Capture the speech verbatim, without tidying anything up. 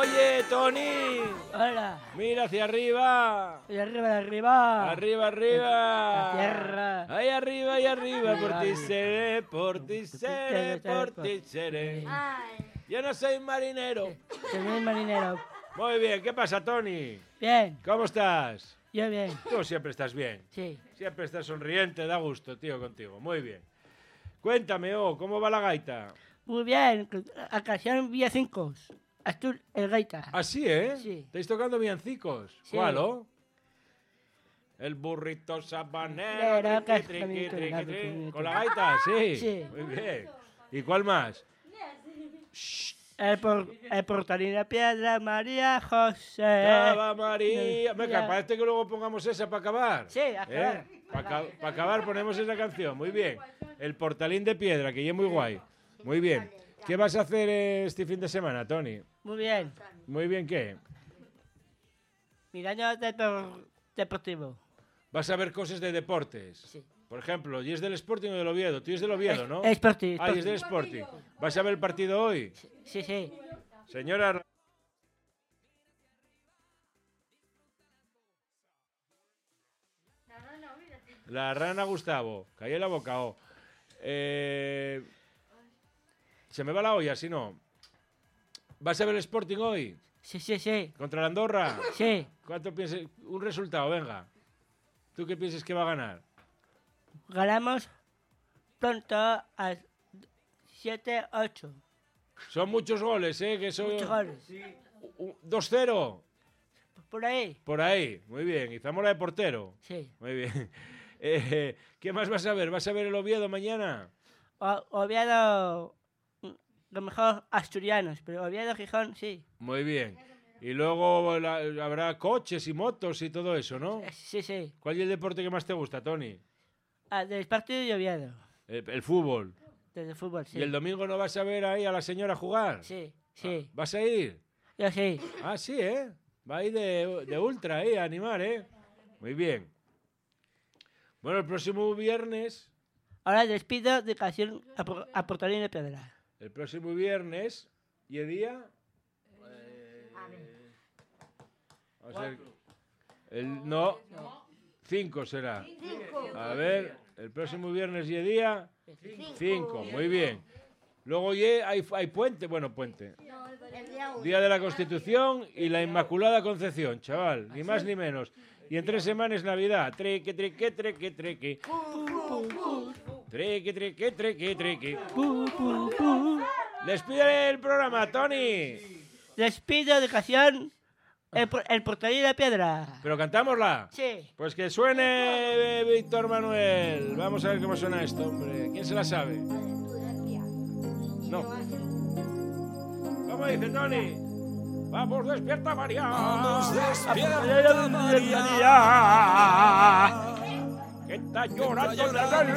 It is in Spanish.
Oye, Tony. Hola. Mira hacia arriba. Y arriba, de arriba. Arriba, arriba. La tierra. Ahí arriba, ahí arriba. Por ti seré, por ti seré, por ti seré. Yo no soy marinero. Soy marinero. Muy bien, ¿qué pasa, Tony? Bien. ¿Cómo estás? Yo bien. Tú siempre estás bien. Sí. Siempre estás sonriente, da gusto, tío, contigo. Muy bien. Cuéntame, oh, ¿cómo va la gaita? Muy bien. Ocasión villancicos. Azul, el gaita. ¿Ah, sí, eh? Sí. ¿Estáis tocando villancicos? Sí. ¿Cuál, oh? El burrito sabanero. Pero, triqui, que- triqui, triqui, que- triqui. ¿Con la gaita? Sí. Sí. Muy bien. ¿Y cuál más? El, por, el portalín de piedra, María José. Cava María. Me Ya. parece que luego pongamos esa para acabar. Sí, acabar. Para acabar ponemos esa canción. Muy bien. El portalín de piedra, que ya es muy guay. Muy bien. ¿Qué vas a hacer eh, este fin de semana, Tony? Muy bien. Muy bien, ¿qué? Mirando depor- deportivo. Vas a ver cosas de deportes. Sí. Por ejemplo, ¿y es del Sporting o del Oviedo? Tú es del Oviedo, ¿no? Es Sporting, Ah, y Sporting. es del Sporting. ¿Vas a ver el partido hoy? Sí, sí. Señora... La rana Gustavo. Callé la boca, oh. Eh... Se me va la olla, si no. ¿Vas a ver el Sporting hoy? Sí, sí, sí. ¿Contra la Andorra? Sí. ¿Cuánto piensas? Un resultado, venga. ¿Tú qué piensas que va a ganar? Ganamos pronto a siete ocho. Son muchos goles, ¿eh? Que son... Muchos goles. dos cero. Por ahí. Por ahí, muy bien. ¿Y Zamora de portero? Sí. Muy bien. Eh, ¿Qué más vas a ver? ¿Vas a ver el Oviedo mañana? O, Oviedo, mm, lo mejor asturianos, pero Oviedo, Gijón, sí. Muy bien. Y luego la- habrá coches y motos y todo eso, ¿no? Eh, Sí, sí. ¿Cuál es el deporte que más te gusta, Tony? Ah, del partido de Oviedo. El, el fútbol. Desde el fútbol, sí. ¿Y el domingo no vas a ver ahí a la señora jugar? Sí, sí. ¿Vas a ir? Yo sí. Ah, sí, ¿eh? Va ahí de, de ultra, ¿eh? A animar, ¿eh? Muy bien. Bueno, el próximo viernes... Ahora despido de canción a, por- a Portalín de Piedra. El próximo viernes... ¿Y el día? Vamos a ver. El, no, cinco será. A ver, el próximo viernes y el día... Cinco, muy bien. Luego ye, hay, hay puente, bueno, puente. Día de la Constitución y la Inmaculada Concepción, chaval, ni más ni menos. Y en tres semanas Navidad. Treque, treque, treque, treque. Treque, treque, treque, treque. Despide el programa, Tony. Despido de canción el, por- el Portalín de Piedra. Pero cantámosla. Sí. Pues que suene eh, Víctor Manuel. Vamos a ver cómo suena esto, hombre. ¿Quién se la sabe? No. ¿Cómo dice Tony? Vamos, despierta María. Vamos, despierta María. Que está llorando.